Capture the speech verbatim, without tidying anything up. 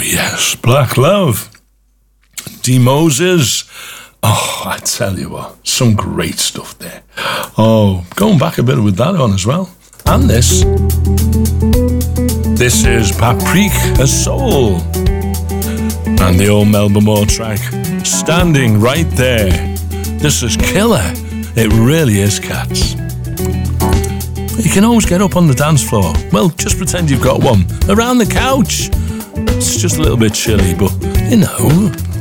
yes, Black Love. D. Moses. Oh, I tell you what, some great stuff there. Oh, going back a bit with that on as well. And this. This is Paprika Soul. And the old Melba Moore track, Standing Right There. This is killer. It really is, cats. You can always get up on the dance floor. Well, just pretend you've got one. Around the couch. It's just a little bit chilly, but, you know,